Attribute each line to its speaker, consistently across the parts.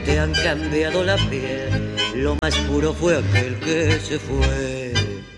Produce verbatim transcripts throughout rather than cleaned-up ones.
Speaker 1: Te han cambiado la piel, lo más puro fue aquel que se fue.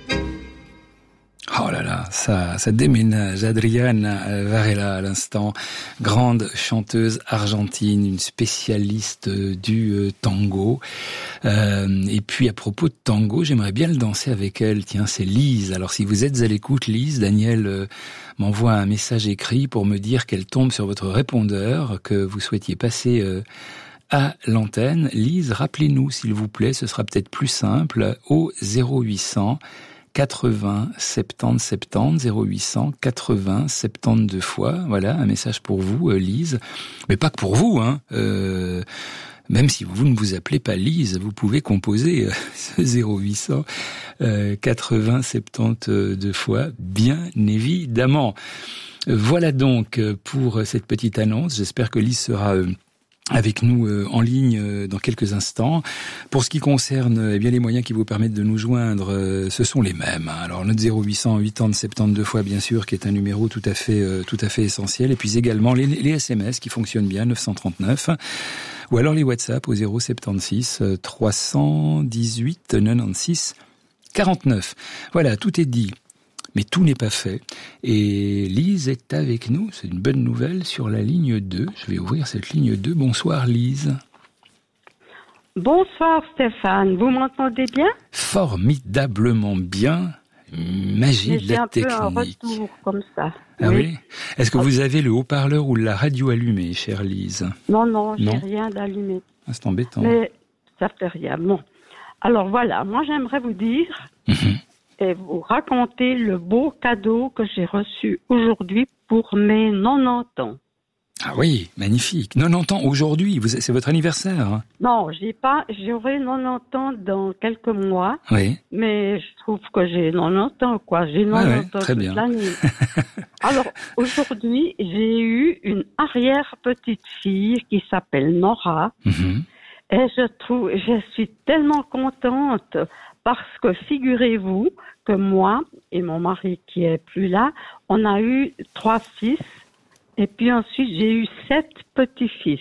Speaker 2: Oh là là, ça, ça déménage. Adriana Varela à l'instant, grande chanteuse argentine, une spécialiste du euh, tango. Euh, et puis à propos de tango, j'aimerais bien le danser avec elle. Tiens, c'est Lise. Alors si vous êtes à l'écoute, Lise, Daniel euh, m'envoie un message écrit pour me dire qu'elle tombe sur votre répondeur, que vous souhaitiez passer euh, à l'antenne. Lise, rappelez-nous s'il vous plaît, ce sera peut-être plus simple, au zéro huit cents quatre-vingts soixante-dix soixante-dix, zéro huit cents quatre-vingts soixante-douze fois. Voilà, un message pour vous, euh, Lise. Mais pas que pour vous, hein. Euh, même si vous ne vous appelez pas Lise, vous pouvez composer euh, ce zéro huit cents quatre-vingts soixante-douze fois, bien évidemment. Voilà donc pour cette petite annonce. J'espère que Lise sera euh, avec nous euh, en ligne euh, dans quelques instants. Pour ce qui concerne eh bien les moyens qui vous permettent de nous joindre, euh, ce sont les mêmes. Hein. Alors notre zéro huit cents quatre-vingts soixante-douze fois bien sûr, qui est un numéro tout à fait euh, tout à fait essentiel, et puis également les, les S M S qui fonctionnent bien, neuf cent trente-neuf, ou alors les WhatsApp au zéro soixante-seize trois cent dix-huit quatre-vingt-seize quarante-neuf. Voilà, tout est dit. Mais tout n'est pas fait. Et Lise est avec nous, c'est une bonne nouvelle, sur la ligne deux. Je vais ouvrir cette ligne deux. Bonsoir Lise.
Speaker 3: Bonsoir Stéphane, vous m'entendez bien ?
Speaker 2: Formidablement bien. Magie de la technique. J'ai un peu un
Speaker 3: retour comme ça.
Speaker 2: Ah oui, oui. Est-ce que vous avez le haut-parleur ou la radio allumée, chère Lise ?
Speaker 3: Non, non, j'ai non. rien d'allumé.
Speaker 2: Ah, c'est embêtant.
Speaker 3: Mais ça fait rien. Bon. Alors voilà, moi j'aimerais vous dire... Mm-hmm. et vous raconter le beau cadeau que j'ai reçu aujourd'hui pour mes quatre-vingt-dix ans.
Speaker 2: Ah oui, magnifique. quatre-vingt-dix ans aujourd'hui, vous, c'est votre anniversaire.
Speaker 3: Non, j'ai pas, j'aurai quatre-vingt-dix ans dans quelques mois.
Speaker 2: Oui.
Speaker 3: Mais je trouve que j'ai quatre-vingt-dix ans, quoi. J'ai quatre-vingt-dix
Speaker 2: ouais, ouais,
Speaker 3: ans
Speaker 2: très
Speaker 3: toute
Speaker 2: bien.
Speaker 3: l'année. Alors, aujourd'hui, j'ai eu une arrière-petite-fille qui s'appelle Nora. Mm-hmm. Et je trouve, je suis tellement contente parce que figurez-vous que moi et mon mari qui est plus là, on a eu trois fils et puis ensuite j'ai eu sept petits-fils.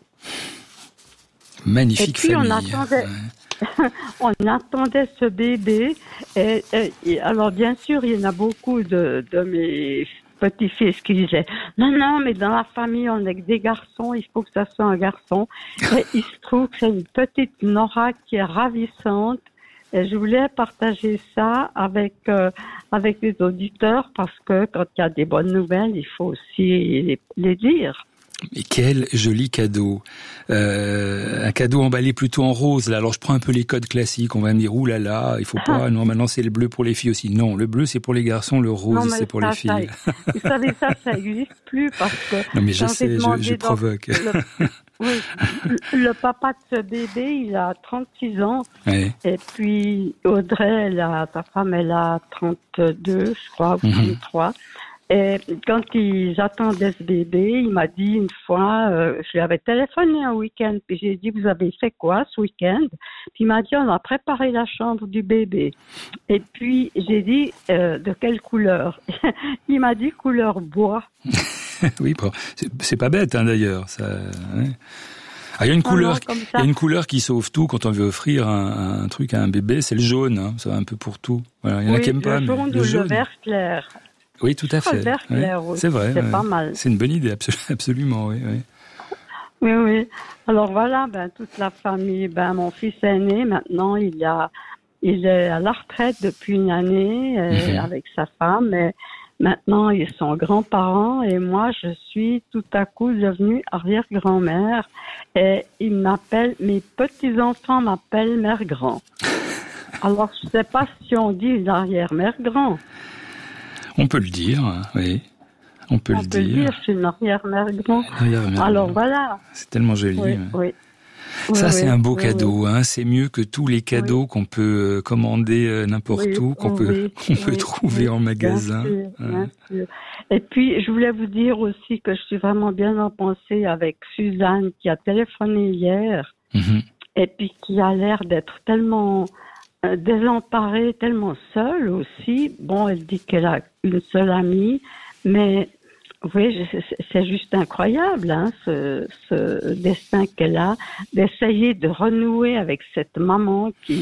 Speaker 2: Magnifique
Speaker 3: et puis
Speaker 2: famille.
Speaker 3: On attendait, ouais. on attendait ce bébé et, et, et alors bien sûr il y en a beaucoup de, de mes petits-fils qui disaient non, non, mais dans la famille, on est que des garçons, il faut que ça soit un garçon. Et il se trouve que c'est une petite Nora qui est ravissante. Et je voulais partager ça avec euh, avec les auditeurs parce que quand il y a des bonnes nouvelles, il faut aussi les, les dire.
Speaker 2: Mais quel joli cadeau. Euh, un cadeau emballé plutôt en rose. Là. Alors je prends un peu les codes classiques. On va me dire, ouh là là, il faut pas. Non, maintenant c'est le bleu pour les filles aussi. Non, le bleu c'est pour les garçons, le rose non, c'est pour ça, les filles.
Speaker 3: Ça, vous savez ça, ça n'existe plus parce que...
Speaker 2: Non mais je sais, je, je provoque.
Speaker 3: Le, oui, le papa de ce bébé, il a trente-six ans.
Speaker 2: Ouais.
Speaker 3: Et puis Audrey, elle a, sa femme, elle a trente-deux, je crois, ou trente-trois. Mm-hmm. Et quand ils attendaient ce bébé, il m'a dit une fois, euh, je lui avais téléphoné un week-end, puis j'ai dit, vous avez fait quoi ce week-end ? Puis il m'a dit, on a préparé la chambre du bébé. Et puis j'ai dit, euh, de quelle couleur ? Il m'a dit, couleur bois.
Speaker 2: Oui, bon, c'est, c'est pas bête hein, d'ailleurs. Ça, hein. Ah, il y a une couleur,
Speaker 3: non,
Speaker 2: il y a une couleur qui sauve tout quand on veut offrir un, un truc à un bébé, c'est le jaune. Hein, ça va un peu pour tout. Voilà, il y en
Speaker 3: oui,
Speaker 2: a qui aiment pas,
Speaker 3: le jaune
Speaker 2: mais le
Speaker 3: ou
Speaker 2: jaune.
Speaker 3: Le vert clair.
Speaker 2: Oui, tout à fait.
Speaker 3: Le vert clair,
Speaker 2: oui.
Speaker 3: oui.
Speaker 2: C'est vrai.
Speaker 3: C'est
Speaker 2: ouais.
Speaker 3: pas mal.
Speaker 2: C'est une bonne idée, absolument, oui, oui.
Speaker 3: Oui, oui. Alors voilà, ben toute la famille. Ben mon fils aîné, maintenant, il a, il est à la retraite depuis une année euh, mm-hmm. avec sa femme. Et maintenant, ils sont grands-parents et moi, je suis tout à coup devenue arrière-grand-mère. Et ils m'appellent, mes petits-enfants m'appellent mère grand. Alors, je sais pas si on dit l'arrière-mère grand.
Speaker 2: On peut le dire, oui. On peut
Speaker 3: on
Speaker 2: le
Speaker 3: peut
Speaker 2: dire.
Speaker 3: On peut le dire, je suis une arrière-mère grand.
Speaker 2: Arrière-mère
Speaker 3: Alors,
Speaker 2: grand.
Speaker 3: voilà.
Speaker 2: C'est tellement joli.
Speaker 3: Oui, oui.
Speaker 2: Ça,
Speaker 3: oui,
Speaker 2: c'est
Speaker 3: oui,
Speaker 2: un beau
Speaker 3: oui,
Speaker 2: cadeau.
Speaker 3: Oui.
Speaker 2: Hein. C'est mieux que tous les cadeaux oui. qu'on peut commander n'importe
Speaker 3: oui,
Speaker 2: où, qu'on
Speaker 3: oui,
Speaker 2: peut, qu'on
Speaker 3: oui,
Speaker 2: peut trouver
Speaker 3: oui,
Speaker 2: en magasin.
Speaker 3: Bien sûr,
Speaker 2: ouais.
Speaker 3: bien sûr. Et puis, je voulais vous dire aussi que je suis vraiment bien en pensée avec Suzanne qui a téléphoné hier
Speaker 2: mm-hmm.
Speaker 3: et puis qui a l'air d'être tellement euh, désemparée, tellement seule aussi. Bon, elle dit qu'elle a une seule amie, mais Oui, c'est juste incroyable, hein, ce, ce destin qu'elle a, d'essayer de renouer avec cette maman qui